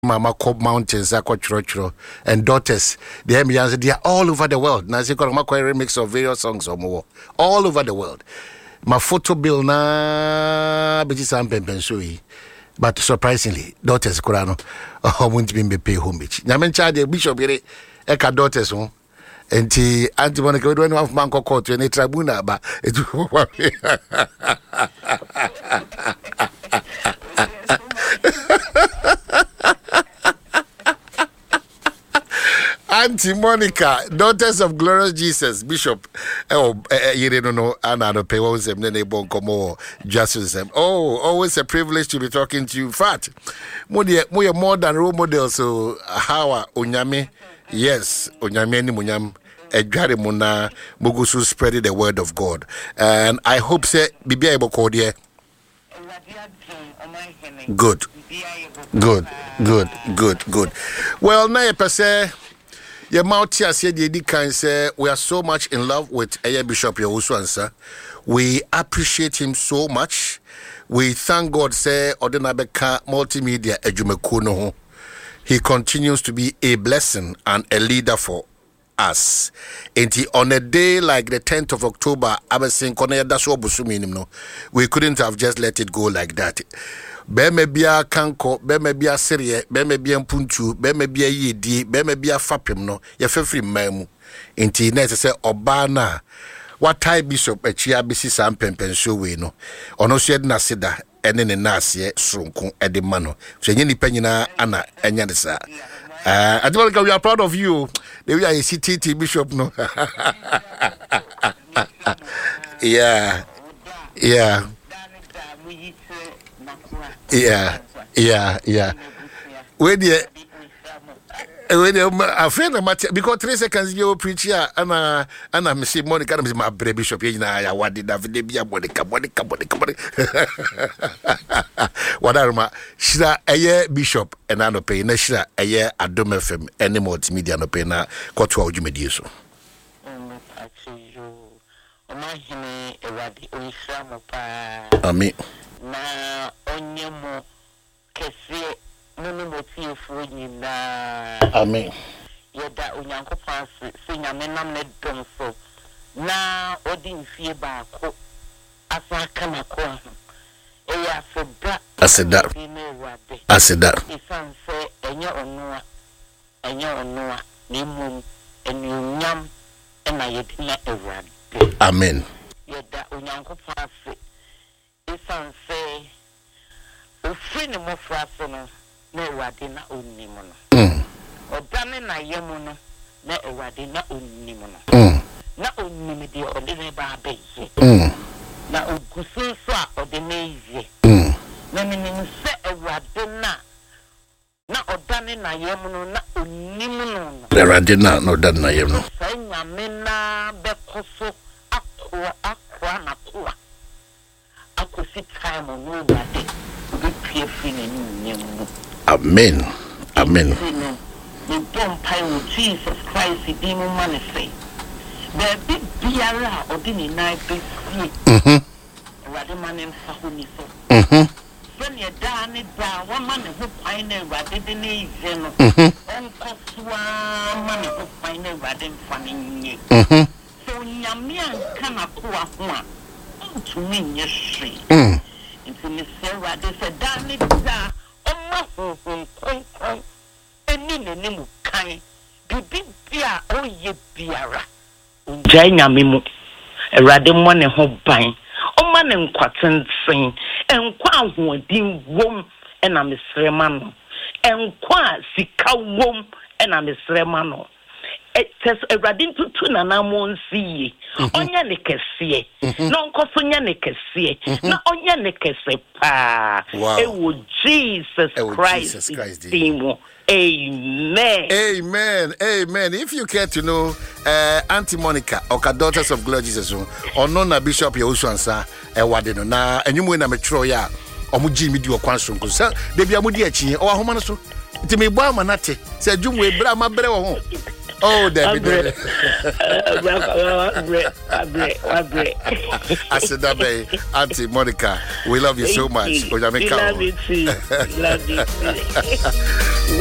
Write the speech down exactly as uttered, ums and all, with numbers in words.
Mama Cobb Mountains, Aquachro, and daughters. The M B they are all over the world. Now, see, I'm a remix of various songs or more, all over the world. My photo bill na but surprisingly, daughters Kurano, I won't be pay homage. Namencha, the bishop, Eka daughters, home. And the Auntie Monica, we don't have Manco Court to any tribunal, but it Auntie Monica, daughters of glorious Jesus, Bishop. Oh, you don't know, Anna, the payos, and then they won't come more justice. Oh, always a privilege to be talking to you. Fat, more more than role model. So, how Unyame? Yes, Unyame ni Munyam. Edware Muna Mugusu spreading the word of God. And I hope say be able to call there. Good. Good. Good. Good. Good. Well, now per se, your mouth here said the can say we are so much in love with Aya Bishop Yahusu answer. We appreciate him so much. We thank God say Odenabeka multimedia ejumekuno. He continues to be a blessing and a leader for us. And on a day like the tenth of October, I was saying, we couldn't have just let it go like that. Bemebia kanko, bemebia serie, bemebia punchu, bemebia yedi, bemebia fapim no, ye free memu. Inti net say obana. What type bishop a chia bisi sam pempenso we no. Ono shed nasida, ene ne nasye srunkun edemano. So yeni penina ana enyanisa. Uh, Admonica, we are proud of you. We are a C T T bishop, no? yeah, yeah, yeah, yeah, yeah. When you, when you, a friend of Matthew, because three seconds you preach here, and uh, and I'm saying Monica, I'm my brave bishop. You know, I want it. David, be a Monica, Monica, Monica, Monica. What are my Shira a year bishop and I no pay Nashira a year at Dome F M any more media no pay na Quatro Jumedio. Amen. Na onyemo kese nunu moti fuji na Amen. Yeda unyanko pansi sinya menam ne domso na odi mfie baako asa kana kwa eya seda aseda aseda isanse enye onua enye onua ni mum enyam ena yedina ewade. Amen. Yeda unyanko pansi isanse ufini mofraso no na ewade na onimo no mm odane na yemu no na ewade na onimo no mm na onimo de odene ba abeye mm na ogusun so a odene iye mm na menim se ewade na na odane na yemu no na onimo no ewade na no odane na yemu no sa nyame na bekoso akwa akwa na kwa akosi time no ewade be pie fini nyemu. Amen. Amen. The don't pay with Jesus Christ, the demon man say. The big biara or dini night be free. Mm-hmm. Rather man in Sahuniso. Mm-hmm. When you're down it down, one man who find a rather than a zeno. Uncle Swan man who find a rather funny. Mm-hmm. So Yamian cannot pour one. To me, yes, she. Mm. Into Miss Sarah, they said, down it down. Oh, my home, eni nemu kan bibi bia oye biara unjai nyame mu erade mo ne ho ban o ma ne nkwatensen enkwa ahoodin wom ena mesrema no enkwa sika wom ena mesrema no etes erade ntutu na na mo nsiye onya ne kese no nkoso nya ne kese na onya ne kese pa ewo Jesus Christ dimo. Amen. Amen. Amen. If you care to know, uh, Auntie Monica, or daughters of glory Jesus, or no na Bishop Yahusu answer, a wadeno na, and you win a metro ya, or muji midi or quantum, because they be a mudi or a homanaso. To me, boy, manate, said you will bra my brother home. Oh, David. David. I said that, babe. Auntie Monica, we love you so much. We love you too. We love you too.